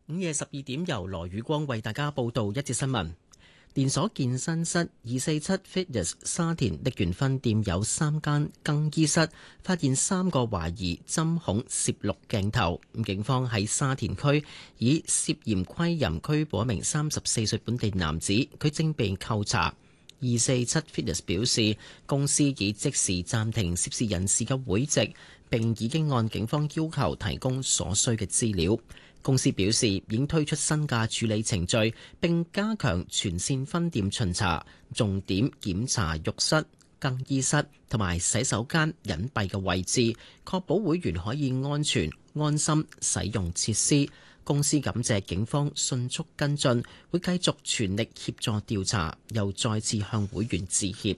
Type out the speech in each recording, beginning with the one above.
午夜12點，由羅宇光為大家報道一節新聞。連鎖健身室247 Fitness 沙田瀝源分店有3間更衣室，發現3個懷疑針孔攝錄鏡頭。警方喺沙田區以涉嫌窺淫拘捕一名34歲本地男子，佢正被扣查。247 Fitness 表示，公司已即時暫停涉事人士嘅會籍，並已經按警方要求提供所需嘅資料。公司表示已經推出新嘅處理程序，並加強全線分店巡查，重點檢查浴室、更衣室同埋洗手間隱蔽嘅位置，確保會員可以安全安心使用設施。公司感謝警方迅速跟進，會繼續全力協助調查，又再次向會員致歉。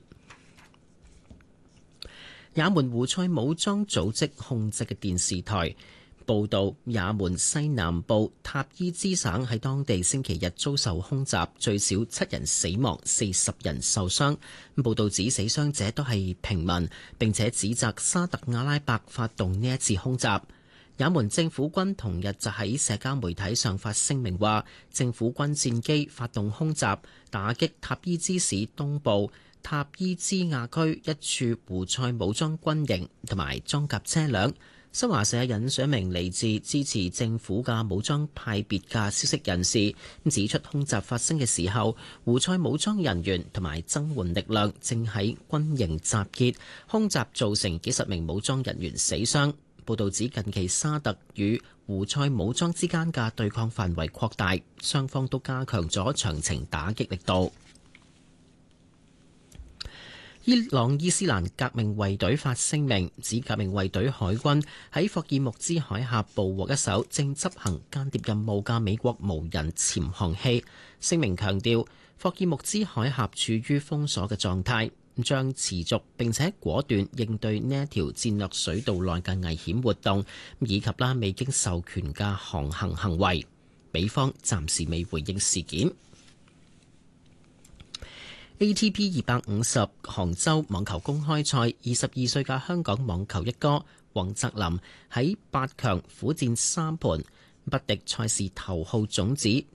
也門胡塞武裝組織控制嘅電視台報道，也門西南部塔伊茲省喺當地星期日遭受空襲，最少7人死亡，40人受傷。報道指死傷者都係平民，並且指責沙特阿拉伯發動呢一次空襲。也門政府軍同日就喺社交媒體上發聲明話，政府軍戰機發動空襲，打擊塔伊茲市東部塔伊茲亞區一處胡塞武裝軍營同埋裝甲車輛。新華社引述一名嚟自支持政府嘅武裝派別嘅消息人士，指出空襲發生嘅時候，胡塞武裝人員同埋增援力量正喺軍營集結，空襲造成幾十名武裝人員死傷。報導指近期沙特與胡塞武裝之間嘅對抗範圍擴大，雙方都加強咗長程打擊力度。伊朗伊斯蘭革命衛隊發聲明，指革命衛隊海軍喺霍爾木茲海峽捕獲一艘正執行間諜任務嘅美國無人潛航器。聲明強調，霍爾木茲海峽處於封鎖嘅狀態，將持續並且果斷應對呢一條戰略水道內嘅危險活動，以及未經授權嘅航行行為。美方暫時未回應事件。ATP 250杭州網球公開賽，22歲嘅香港網球一哥黃澤林喺8強苦戰3盤，不敵賽事頭號種子